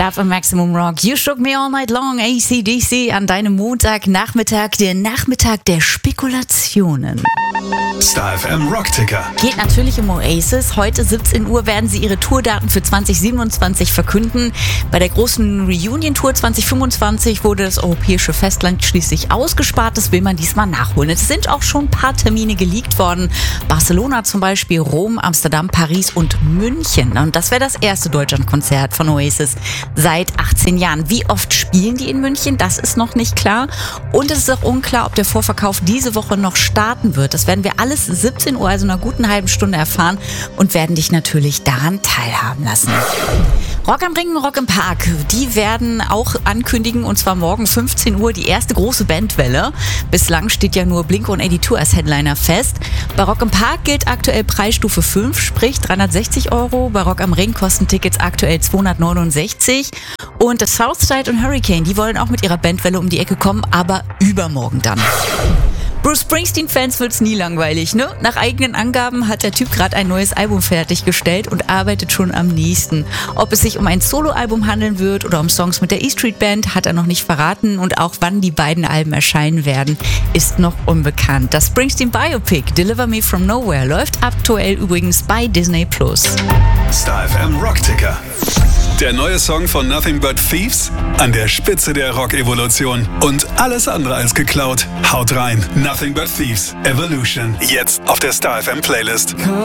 Star FM Maximum Rock. You Shook Me All Night Long, AC/DC an deinem Montagnachmittag, der Nachmittag der Spekulationen. Star FM Rockticker. Geht natürlich um Oasis. Heute 17 Uhr werden sie ihre Tourdaten für 2027 verkünden. Bei der großen Reunion-Tour 2025 wurde das europäische Festland schließlich ausgespart. Das will man diesmal nachholen. Es sind auch schon ein paar Termine geleakt worden. Barcelona zum Beispiel, Rom, Amsterdam, Paris und München. Und das wäre das erste Deutschlandkonzert von Oasis seit 18 Jahren. Wie oft spielen die in München? Das ist noch nicht klar. Und es ist auch unklar, ob der Vorverkauf diese Woche noch starten wird. Das werden wir alles 17 Uhr, also in einer guten halben Stunde erfahren und werden dich natürlich daran teilhaben lassen. Rock am Ring, Rock im Park, die werden auch ankündigen, und zwar morgen 15 Uhr, die erste große Bandwelle. Bislang steht ja nur Blink-182 als Headliner fest. Bei Rock im Park gilt aktuell Preisstufe 5, sprich 360 €. Bei Rock am Ring kosten Tickets aktuell 269. Und das Southside und Hurricane, die wollen auch mit ihrer Bandwelle um die Ecke kommen, aber übermorgen dann. Bruce Springsteen-Fans wird's nie langweilig, ne? Nach eigenen Angaben hat der Typ gerade ein neues Album fertiggestellt und arbeitet schon am nächsten. Ob es sich um ein Soloalbum handeln wird oder um Songs mit der E-Street Band, hat er noch nicht verraten, und auch wann die beiden Alben erscheinen werden, ist noch unbekannt. Das Springsteen-Biopic Deliver Me From Nowhere läuft aktuell übrigens bei Disney+. Star FM Rockticker. Der neue Song von Nothing But Thieves an der Spitze der Rock-Evolution. Und alles andere als geklaut. Haut rein. Nothing But Thieves Evolution. Jetzt auf der Star FM Playlist.